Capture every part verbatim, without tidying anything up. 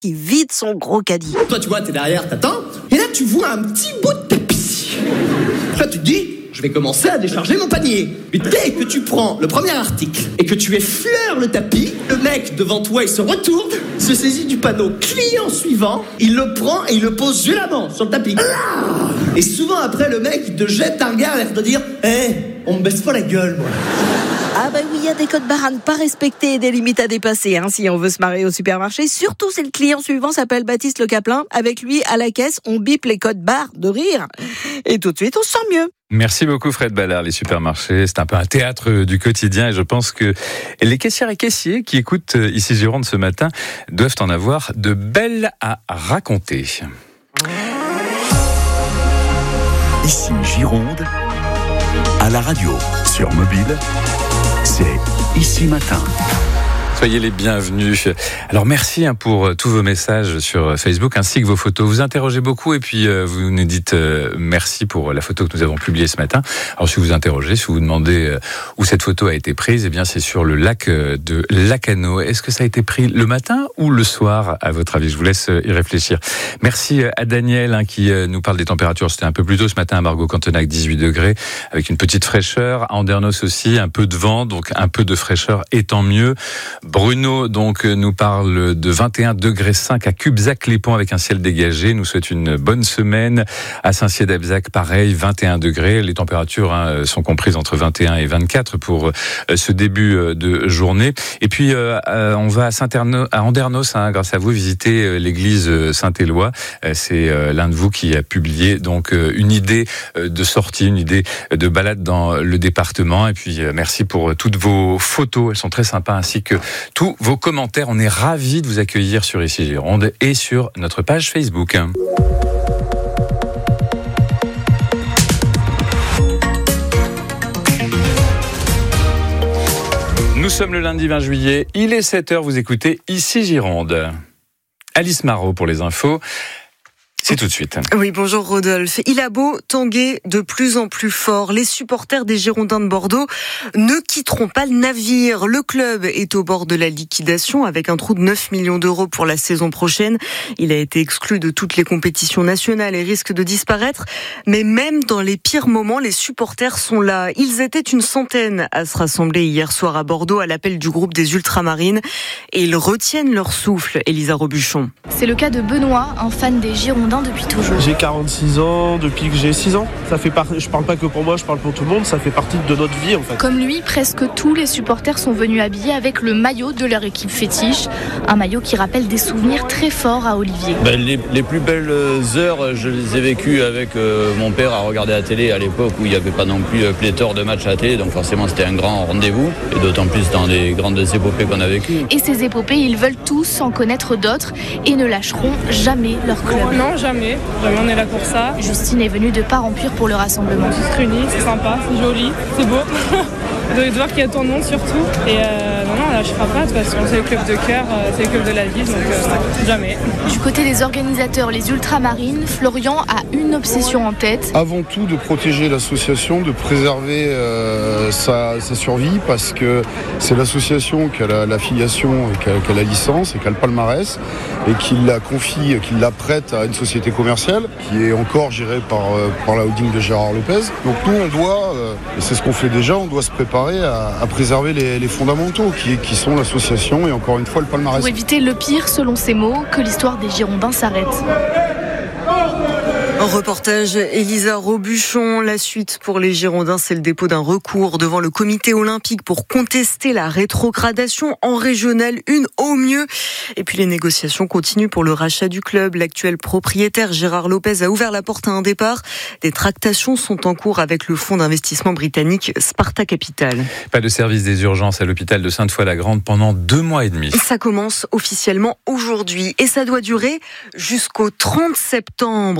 qui vide son gros caddie. Toi, tu vois, t'es derrière, t'attends, et là, tu vois un petit bout de tapis. Là, tu te dis, je vais commencer à décharger mon panier. Et dès que tu prends le premier article et que tu effleures le tapis, le mec devant toi, il se retourne, se saisit du panneau client suivant, il le prend et il le pose violemment sur le tapis. Et souvent, après, le mec, il te jette un regard et de dire, hé, hey, on me baisse pas la gueule, moi. Ah bah oui, il y a des codes barres à ne pas respecter et des limites à dépasser hein, si on veut se marrer au supermarché. Surtout si le client suivant s'appelle Baptiste Le Caplin. Avec lui, à la caisse, on bip les codes barres de rire. Et tout de suite, on se sent mieux. Merci beaucoup Fred Ballard. Les supermarchés, c'est un peu un théâtre du quotidien et je pense que les caissières et caissiers qui écoutent ici Gironde ce matin doivent en avoir de belles à raconter. Ici Gironde, à la radio, sur mobile, c'est Ici Matin. Soyez les bienvenus. Alors merci hein, pour tous vos messages sur Facebook ainsi que vos photos. Vous interrogez beaucoup et puis euh, vous nous dites euh, merci pour la photo que nous avons publiée ce matin. Alors si vous interrogez, si vous vous demandez euh, où cette photo a été prise, eh bien c'est sur le lac euh, de Lacanau. Est-ce que ça a été pris le matin ou le soir à votre avis? Je vous laisse y réfléchir. Merci à Daniel hein, qui euh, nous parle des températures. C'était un peu plus tôt ce matin à Margot-Cantenac, dix-huit degrés avec une petite fraîcheur. À Andernos aussi, un peu de vent, donc un peu de fraîcheur et tant mieux. Bruno donc nous parle de vingt et un degrés cinq à Cubzac-les-Ponts avec un ciel dégagé. Nous souhaite une bonne semaine. À Saint-Cier-d'Abzac, pareil, vingt et un degrés. Les températures hein, sont comprises entre vingt et un et vingt-quatre pour euh, ce début euh, de journée. Et puis euh, euh, on va à, Saint-Erno, à Andernos, hein, grâce à vous, visiter euh, l'église Saint-Éloi. Euh, c'est euh, l'un de vous qui a publié donc euh, une idée euh, de sortie, une idée de balade dans le département. Et puis euh, merci pour toutes vos photos. Elles sont très sympas ainsi que tous vos commentaires. On est ravis de vous accueillir sur Ici Gironde et sur notre page Facebook. Nous sommes le lundi vingt juillet, il est sept heures, vous écoutez Ici Gironde. Alice Marot pour les infos. C'est tout de suite. Oui, bonjour Rodolphe. Il a beau tanguer de plus en plus fort. Les supporters des Girondins de Bordeaux ne quitteront pas le navire. Le club est au bord de la liquidation avec un trou de neuf millions d'euros pour la saison prochaine. Il a été exclu de toutes les compétitions nationales et risque de disparaître. Mais même dans les pires moments, les supporters sont là. Ils étaient une centaine à se rassembler hier soir à Bordeaux à l'appel du groupe des Ultramarines. Et ils retiennent leur souffle, Elisa Robuchon. C'est le cas de Benoît, un fan des Girondins depuis toujours. J'ai quarante-six ans, depuis que j'ai six ans. Ça fait par... Je parle pas que pour moi, je parle pour tout le monde, ça fait partie de notre vie en fait. Comme lui, presque tous les supporters sont venus habillés avec le maillot de leur équipe fétiche. Un maillot qui rappelle des souvenirs très forts à Olivier. Ben, les, les plus belles heures, je les ai vécues avec euh, mon père à regarder la télé à l'époque où il n'y avait pas non plus pléthore de matchs à la télé, donc forcément c'était un grand rendez-vous, et d'autant plus dans les grandes épopées qu'on a vécues. Et ces épopées, ils veulent tous en connaître d'autres et ne lâcheront jamais leur club. Non, jamais. Jamais on est là pour ça. Justine est venue de Part-en-Pure pour le rassemblement. On se réunit, c'est sympa, c'est joli, c'est beau. De voir qu'il y a tant de monde surtout. Et euh, non, non, on ne lâchera pas. De toute façon, c'est le club de cœur, c'est le club de la ville, donc euh, jamais. Du côté des organisateurs, les Ultramarines, Florian a une obsession en tête. Avant tout, de protéger l'association, de préserver euh, sa, sa survie, parce que c'est l'association qui a la, la filiation et qui a, qui a la licence et qui a le palmarès, et qui la confie, qui la prête à une société commerciale, qui est encore gérée par, par la holding de Gérard Lopez. Donc nous, on doit, euh, et c'est ce qu'on fait déjà, on doit se préparer à, à préserver les, les fondamentaux qui, qui sont l'association et encore une fois le palmarès. Pour éviter le pire, selon ses mots, que l'histoire des Girondins s'arrête. Reportage Elisa Robuchon. La suite pour les Girondins, c'est le dépôt d'un recours devant le comité olympique pour contester la rétrogradation en régionale une au mieux. Et puis les négociations continuent pour le rachat du club. L'actuel propriétaire Gérard Lopez a ouvert la porte à un départ. Des tractations sont en cours avec le fonds d'investissement britannique Sparta Capital. Pas de service des urgences à l'hôpital de Sainte-Foy-la-Grande pendant deux mois et demi. Ça commence officiellement aujourd'hui et ça doit durer jusqu'au trente septembre. Le problème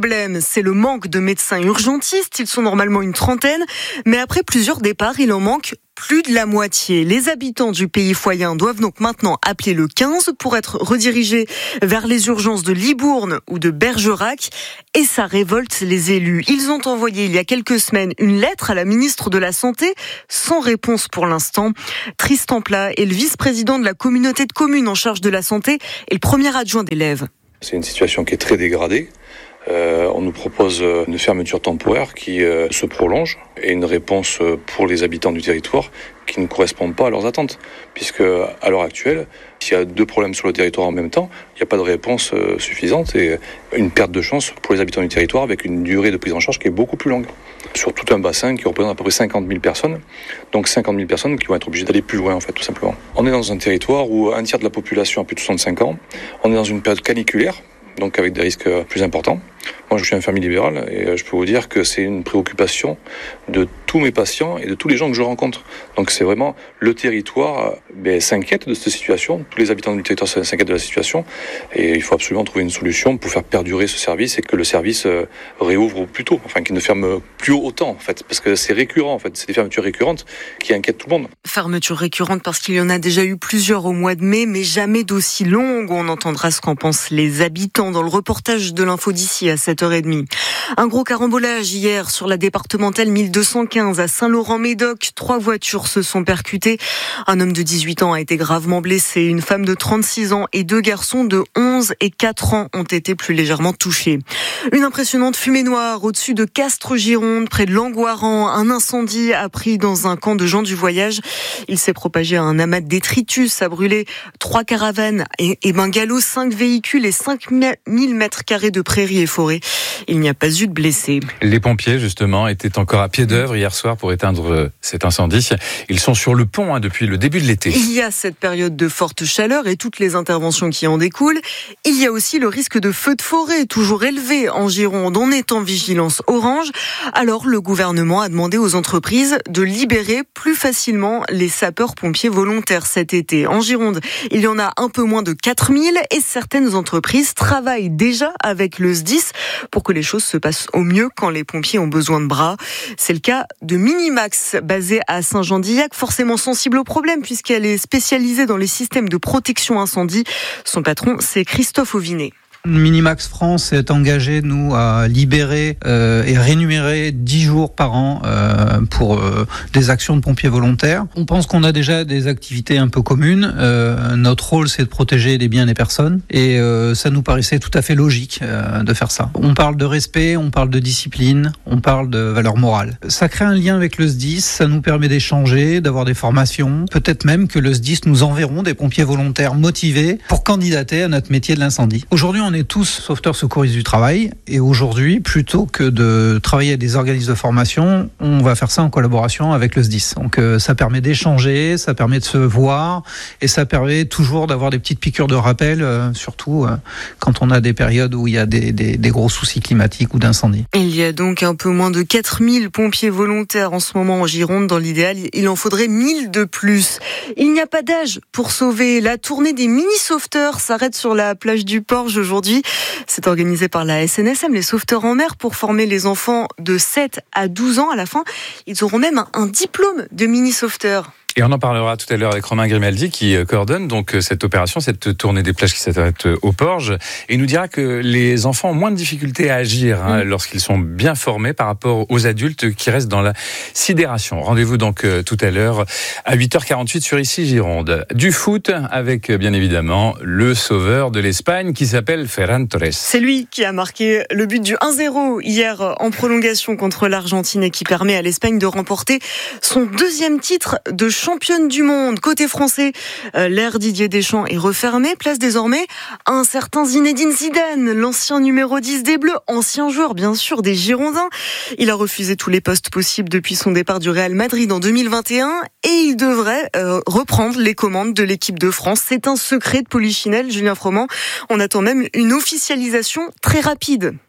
problème, c'est le manque de médecins urgentistes. Ils sont normalement une trentaine, mais après plusieurs départs, il en manque plus de la moitié. Les habitants du pays foyen doivent donc maintenant appeler le quinze pour être redirigés vers les urgences de Libourne ou de Bergerac. Et ça révolte les élus. Ils ont envoyé il y a quelques semaines une lettre à la ministre de la Santé, sans réponse pour l'instant. Tristan Plat est le vice-président de la communauté de communes en charge de la santé et le premier adjoint d'élèves. C'est une situation qui est très dégradée. Euh, on nous propose une fermeture temporaire qui euh, se prolonge et une réponse pour les habitants du territoire qui ne correspond pas à leurs attentes. Puisque à l'heure actuelle, s'il y a deux problèmes sur le territoire en même temps, il n'y a pas de réponse euh, suffisante et une perte de chance pour les habitants du territoire avec une durée de prise en charge qui est beaucoup plus longue. Sur tout un bassin qui représente à peu près cinquante mille personnes. Donc cinquante mille personnes qui vont être obligées d'aller plus loin en fait, tout simplement. On est dans un territoire où un tiers de la population a plus de soixante-cinq ans. On est dans une période caniculaire, donc avec des risques plus importants. Moi, je suis infirmier libéral et je peux vous dire que c'est une préoccupation de tous mes patients et de tous les gens que je rencontre. Donc c'est vraiment le territoire ben, s'inquiète de cette situation, tous les habitants du territoire s'inquiètent de la situation et il faut absolument trouver une solution pour faire perdurer ce service et que le service réouvre plus tôt, enfin qu'il ne ferme plus autant en fait, parce que c'est récurrent en fait, c'est des fermetures récurrentes qui inquiètent tout le monde. Fermetures récurrentes parce qu'il y en a déjà eu plusieurs au mois de mai, mais jamais d'aussi longues. On entendra ce qu'en pensent les habitants dans le reportage de l'info d'ici à sept heures trente. Un gros carambolage hier sur la départementale mille deux cent quinze à Saint-Laurent-Médoc. Trois voitures se sont percutées. Un homme de dix-huit ans a été gravement blessé. Une femme de trente-six ans et deux garçons de onze et quatre ans ont été plus légèrement touchés. Une impressionnante fumée noire au-dessus de Castres-Gironde, près de Langoiran. Un incendie a pris dans un camp de gens du voyage. Il s'est propagé à un amas de détritus, a brûlé trois caravanes et, et bungalows, cinq véhicules et cinq mille mètres carrés de prairies et forêts. Il n'y a pas eu de blessés. Les pompiers, justement, étaient encore à pied d'œuvre hier soir pour éteindre cet incendie. Ils sont sur le pont hein, depuis le début de l'été. Il y a cette période de forte chaleur et toutes les interventions qui en découlent. Il y a aussi le risque de feux de forêt, toujours élevé en Gironde. On est en vigilance orange. Alors, le gouvernement a demandé aux entreprises de libérer plus facilement les sapeurs-pompiers volontaires cet été. En Gironde, il y en a un peu moins de quatre mille et certaines entreprises travaillent déjà avec le S D I S pour que les choses se passent au mieux quand les pompiers ont besoin de bras. C'est le cas de Minimax, basée à Saint-Jean-d'Illac, forcément sensible au problème puisqu'elle est spécialisée dans les systèmes de protection incendie. Son patron, c'est Christophe Auvinet. Minimax France est engagé, nous, à libérer euh, et rémunérer dix jours par an euh, pour euh, des actions de pompiers volontaires. On pense qu'on a déjà des activités un peu communes. Euh, notre rôle, c'est de protéger les biens des personnes et euh, ça nous paraissait tout à fait logique euh, de faire ça. On parle de respect, on parle de discipline, on parle de valeur morale. Ça crée un lien avec le S D I S, ça nous permet d'échanger, d'avoir des formations. Peut-être même que le S D I S nous enverront des pompiers volontaires motivés pour candidater à notre métier de l'incendie. Aujourd'hui, on On est tous sauveteurs secouristes du travail et aujourd'hui, plutôt que de travailler avec des organismes de formation, on va faire ça en collaboration avec le S D I S. Donc euh, ça permet d'échanger, ça permet de se voir et ça permet toujours d'avoir des petites piqûres de rappel, euh, surtout euh, quand on a des périodes où il y a des, des, des gros soucis climatiques ou d'incendie. Il y a donc un peu moins de quatre mille pompiers volontaires en ce moment en Gironde. Dans l'idéal, il en faudrait mille de plus. Il n'y a pas d'âge pour sauver. La tournée des mini-sauveteurs s'arrête sur la plage du Porge aujourd'hui. C'est organisé par la S N S M, les sauveteurs en mer, pour former les enfants de sept à douze ans. À la fin, ils auront même un, un diplôme de mini-sauveteur. Et on en parlera tout à l'heure avec Romain Grimaldi qui coordonne donc cette opération, cette tournée des plages qui s'arrête au Porge. Et il nous dira que les enfants ont moins de difficultés à agir hein, mmh. lorsqu'ils sont bien formés par rapport aux adultes qui restent dans la sidération. Rendez-vous donc tout à l'heure à huit heures quarante-huit sur Ici Gironde. Du foot avec bien évidemment le sauveur de l'Espagne qui s'appelle Ferran Torres. C'est lui qui a marqué le but du un zéro hier en prolongation contre l'Argentine et qui permet à l'Espagne de remporter son deuxième titre de championne du monde. Côté français, euh, l'ère Didier Deschamps est refermée. Place désormais à un certain Zinedine Zidane, l'ancien numéro dix des Bleus, ancien joueur bien sûr des Girondins. Il a refusé tous les postes possibles depuis son départ du Real Madrid en deux mille vingt et un et il devrait euh, reprendre les commandes de l'équipe de France. C'est un secret de Polichinelle, Julien Froment. On attend même une officialisation très rapide.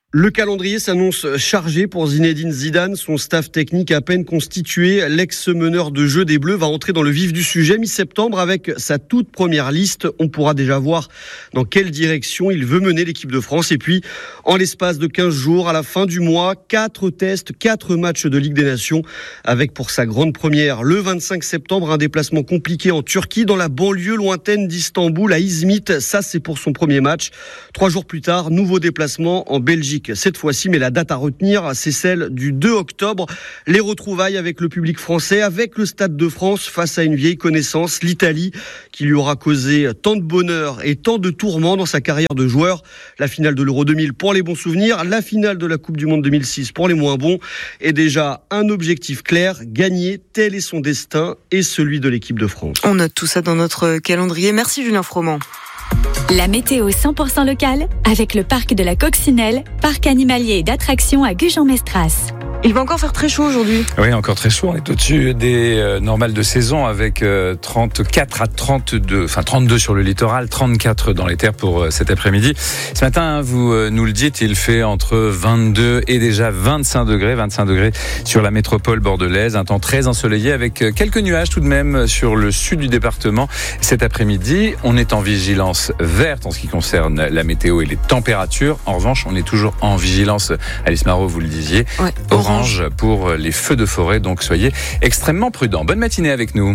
Le calendrier s'annonce chargé pour Zinedine Zidane. Son staff technique à peine constitué, l'ex-meneur de jeu des Bleus va entrer dans le vif du sujet mi-septembre avec sa toute première liste. On pourra déjà voir dans quelle direction il veut mener l'équipe de France. Et puis, en l'espace de quinze jours, à la fin du mois, quatre tests, quatre matchs de Ligue des Nations avec pour sa grande première le vingt-cinq septembre un déplacement compliqué en Turquie dans la banlieue lointaine d'Istanbul à Izmit. Ça, c'est pour son premier match. Trois jours plus tard, nouveau déplacement en Belgique. Cette fois-ci, mais la date à retenir, c'est celle du deux octobre. Les retrouvailles avec le public français, avec le Stade de France face à une vieille connaissance, l'Italie, qui lui aura causé tant de bonheur et tant de tourments dans sa carrière de joueur. La finale de l'Euro deux mille pour les bons souvenirs, la finale de la Coupe du Monde deux mille six pour les moins bons. Et déjà un objectif clair, gagner, tel est son destin et celui de l'équipe de France. On note tout ça dans notre calendrier. Merci Julien Froment. La météo cent pour cent locale avec le parc de la Coccinelle, parc animalier et d'attractions à Gujan-Mestras. Il va encore faire très chaud aujourd'hui. Oui, encore très chaud. On est au-dessus des euh, normales de saison avec euh, trente-quatre à trente-deux, enfin trente-deux sur le littoral, trente-quatre dans les terres pour euh, cet après-midi. Ce matin, vous euh, nous le dites, il fait entre vingt-deux et déjà vingt-cinq degrés, vingt-cinq degrés sur la métropole bordelaise. Un temps très ensoleillé avec euh, quelques nuages tout de même sur le sud du département. Cet après-midi, on est en vigilance verte en ce qui concerne la météo et les températures. En revanche, on est toujours en vigilance, Alice Marot, vous le disiez. Ouais. Orange pour les feux de forêt, donc soyez extrêmement prudents. Bonne matinée avec nous.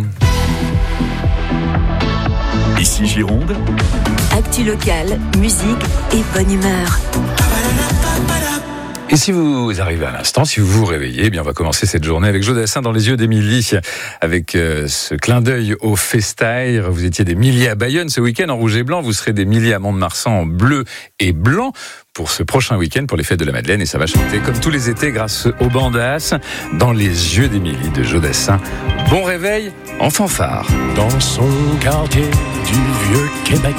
Ici Gironde. Actu locale, musique et bonne humeur. Et si vous arrivez à l'instant, si vous vous réveillez, eh bien on va commencer cette journée avec Jodassin dans les yeux d'Émilie, avec euh, ce clin d'œil au Festaire. Vous étiez des milliers à Bayonne ce week-end en rouge et blanc, vous serez des milliers à Mont-de-Marsan en bleu et blanc pour ce prochain week-end pour les fêtes de la Madeleine. Et ça va chanter comme tous les étés grâce aux bandas dans les yeux d'Émilie de Jodassin. Bon réveil en fanfare. Dans son quartier du vieux Québec.